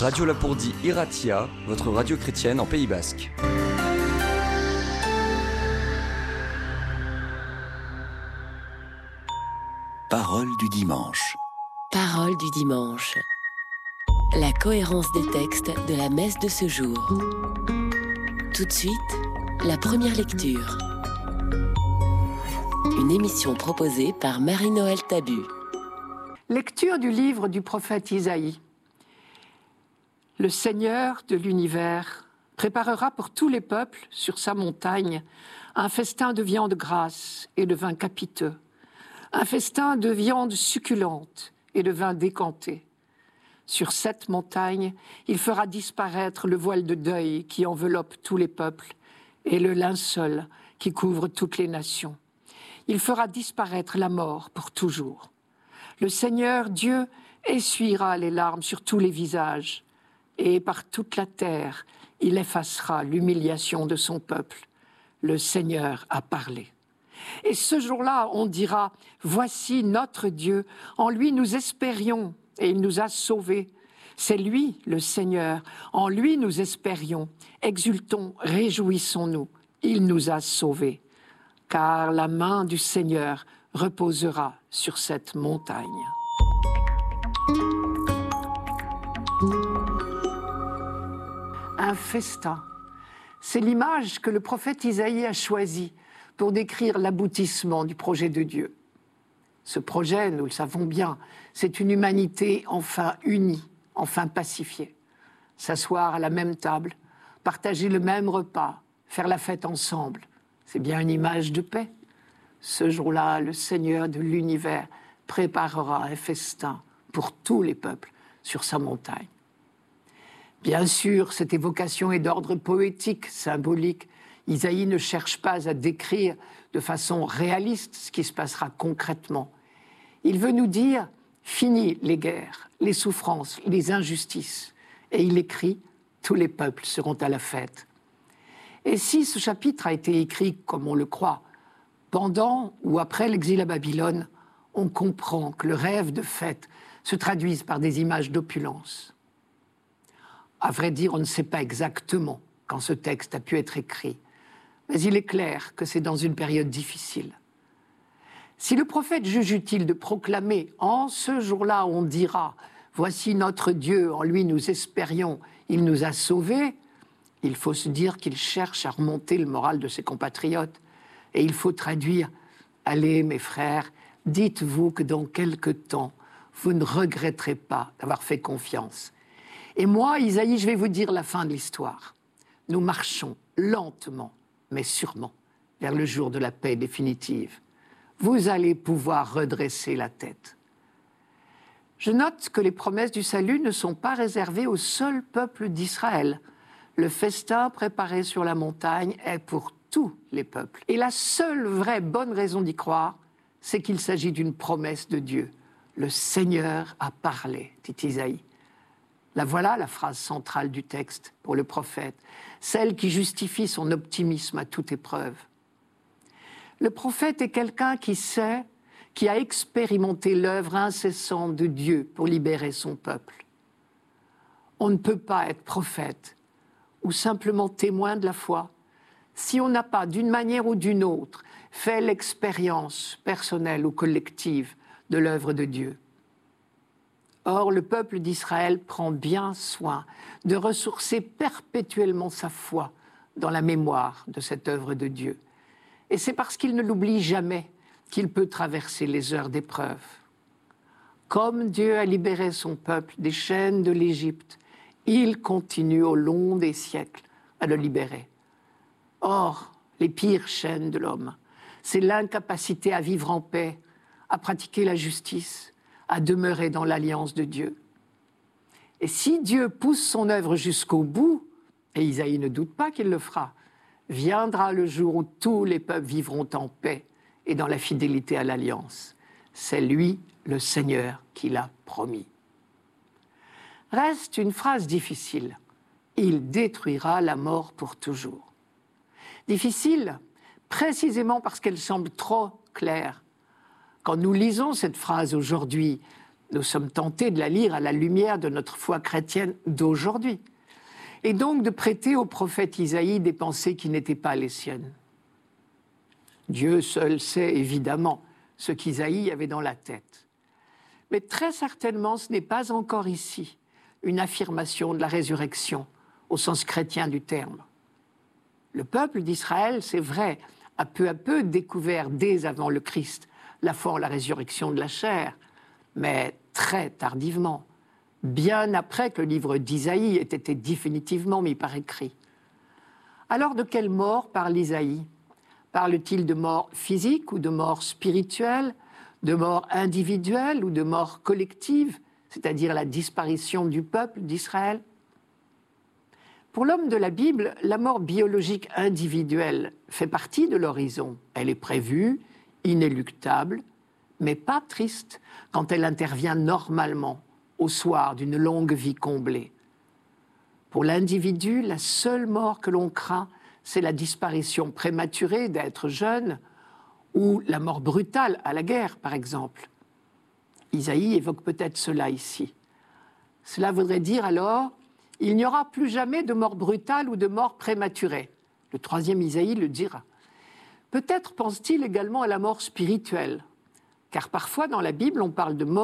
Radio Lapourdie Iratia, votre radio chrétienne en Pays Basque. Parole du dimanche. Parole du dimanche. La cohérence des textes de la messe de ce jour. Tout de suite, la première lecture. Une émission proposée par Marie-Noël Tabu. Lecture du livre du prophète Isaïe. Le Seigneur de l'univers préparera pour tous les peuples sur sa montagne un festin de viande grasse et de vin capiteux, un festin de viande succulente et de vin décanté. Sur cette montagne, il fera disparaître le voile de deuil qui enveloppe tous les peuples et le linceul qui couvre toutes les nations. Il fera disparaître la mort pour toujours. Le Seigneur Dieu essuiera les larmes sur tous les visages et par toute la terre, il effacera l'humiliation de son peuple. Le Seigneur a parlé. Et ce jour-là, on dira, « Voici notre Dieu, en lui nous espérions et il nous a sauvés. C'est lui, le Seigneur, en lui nous espérions. Exultons, réjouissons-nous, il nous a sauvés. Car la main du Seigneur reposera sur cette montagne. » Un festin, c'est l'image que le prophète Isaïe a choisie pour décrire l'aboutissement du projet de Dieu. Ce projet, nous le savons bien, c'est une humanité enfin unie, enfin pacifiée. S'asseoir à la même table, partager le même repas, faire la fête ensemble, c'est bien une image de paix. Ce jour-là, le Seigneur de l'univers préparera un festin pour tous les peuples sur sa montagne. Bien sûr, cette évocation est d'ordre poétique, symbolique. Isaïe ne cherche pas à décrire de façon réaliste ce qui se passera concrètement. Il veut nous dire « Fini les guerres, les souffrances, les injustices ». Et il écrit « Tous les peuples seront à la fête ». Et si ce chapitre a été écrit, comme on le croit, pendant ou après l'exil à Babylone, on comprend que le rêve de fête se traduise par des images d'opulence. À vrai dire, on ne sait pas exactement quand ce texte a pu être écrit, mais il est clair que c'est dans une période difficile. Si le prophète juge utile de proclamer « En ce jour-là, on dira « Voici notre Dieu, en lui nous espérions, il nous a sauvés », il faut se dire qu'il cherche à remonter le moral de ses compatriotes. Et il faut traduire « Allez, mes frères, dites-vous que dans quelque temps, vous ne regretterez pas d'avoir fait confiance. » Et moi, Isaïe, je vais vous dire la fin de l'histoire. Nous marchons lentement, mais sûrement, vers le jour de la paix définitive. Vous allez pouvoir redresser la tête. Je note que les promesses du salut ne sont pas réservées au seul peuple d'Israël. Le festin préparé sur la montagne est pour tous les peuples. Et la seule vraie bonne raison d'y croire, c'est qu'il s'agit d'une promesse de Dieu. Le Seigneur a parlé, dit Isaïe. La voilà la phrase centrale du texte pour le prophète, celle qui justifie son optimisme à toute épreuve. Le prophète est quelqu'un qui sait, qui a expérimenté l'œuvre incessante de Dieu pour libérer son peuple. On ne peut pas être prophète ou simplement témoin de la foi si on n'a pas, d'une manière ou d'une autre, fait l'expérience personnelle ou collective de l'œuvre de Dieu. Or, le peuple d'Israël prend bien soin de ressourcer perpétuellement sa foi dans la mémoire de cette œuvre de Dieu. Et c'est parce qu'il ne l'oublie jamais qu'il peut traverser les heures d'épreuve. Comme Dieu a libéré son peuple des chaînes de l'Égypte, il continue au long des siècles à le libérer. Or, les pires chaînes de l'homme, c'est l'incapacité à vivre en paix, à pratiquer la justice, à demeurer dans l'alliance de Dieu. Et si Dieu pousse son œuvre jusqu'au bout, et Isaïe ne doute pas qu'il le fera, viendra le jour où tous les peuples vivront en paix et dans la fidélité à l'alliance. C'est lui, le Seigneur, qui l'a promis. Reste une phrase difficile. Il détruira la mort pour toujours. Difficile, précisément parce qu'elle semble trop claire. Quand nous lisons cette phrase aujourd'hui, nous sommes tentés de la lire à la lumière de notre foi chrétienne d'aujourd'hui, et donc de prêter au prophète Isaïe des pensées qui n'étaient pas les siennes. Dieu seul sait évidemment ce qu'Isaïe avait dans la tête. Mais très certainement, ce n'est pas encore ici une affirmation de la résurrection au sens chrétien du terme. Le peuple d'Israël, c'est vrai, a peu à peu découvert dès avant le Christ la foi en la résurrection de la chair, mais très tardivement, bien après que le livre d'Isaïe ait été définitivement mis par écrit. Alors de quelle mort parle Isaïe ? Parle-t-il de mort physique ou de mort spirituelle, de mort individuelle ou de mort collective, c'est-à-dire la disparition du peuple d'Israël ? Pour l'homme de la Bible, la mort biologique individuelle fait partie de l'horizon. Elle est prévue, inéluctable, mais pas triste quand elle intervient normalement, au soir d'une longue vie comblée. Pour l'individu, la seule mort que l'on craint, c'est la disparition prématurée d'êtres jeunes ou la mort brutale à la guerre, par exemple. Isaïe évoque peut-être cela ici. Cela voudrait dire alors, il n'y aura plus jamais de mort brutale ou de mort prématurée. Le troisième Isaïe le dira. Peut-être pense-t-il également à la mort spirituelle, car parfois dans la Bible on parle de mort